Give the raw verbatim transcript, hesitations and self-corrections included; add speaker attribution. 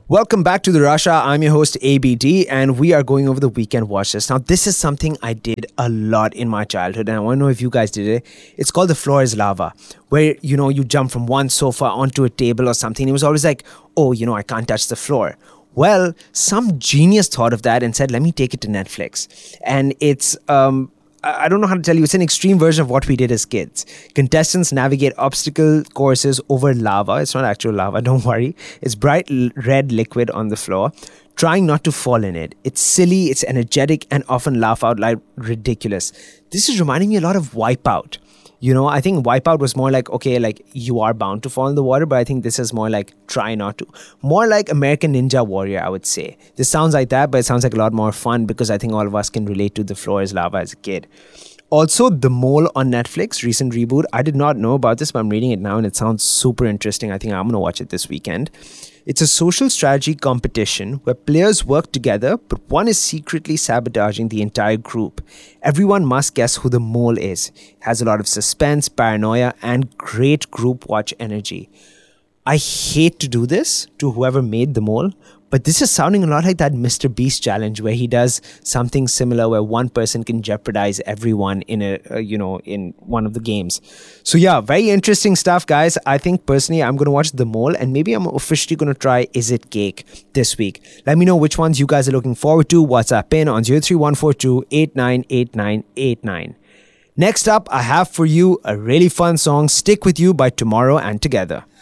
Speaker 1: Welcome back to the Russia. I'm your host A B D, and we are going over the weekend watch list. Now, this is something I did a lot in my childhood, and I want to know if you guys did it. It's called The Floor is Lava, where, you know, you jump from one sofa onto a table or something. It was always like, oh, you know, I can't touch the floor. Well, some genius thought of that and said, let me take it to Netflix. And it's, um, I I don't know how to tell you, it's an extreme version of what we did as kids. Contestants navigate obstacle courses over lava. It's not actual lava, don't worry. It's bright l- red liquid on the floor, trying not to fall in it. It's silly, it's energetic, and often laugh out loud ridiculous. This is reminding me a lot of Wipeout. You know, I think Wipeout was more like, okay, like you are bound to fall in the water, but I think this is more like try not to. More like American Ninja Warrior, I would say. This sounds like that, but it sounds like a lot more fun because I think all of us can relate to The Floor is Lava as a kid. Also, The Mole on Netflix, recent reboot. I did not know about this, but I'm reading it now and it sounds super interesting. I think I'm going to watch it this weekend. It's a social strategy competition where players work together, but one is secretly sabotaging the entire group. Everyone must guess who the mole is. It has a lot of suspense, paranoia, and great group watch energy. I hate to do this to whoever made the mole, but this is sounding a lot like that Mister Beast challenge where he does something similar where one person can jeopardize everyone in a, uh, you know, in one of the games. So yeah, very interesting stuff, guys. I think personally I'm going to watch The Mole and maybe I'm officially going to try Is It Cake this week. Let me know which ones you guys are looking forward to. WhatsApp in on zero three one four two eight nine eight nine eight nine. Next up, I have for you a really fun song, Stick With You by Tomorrow and Together.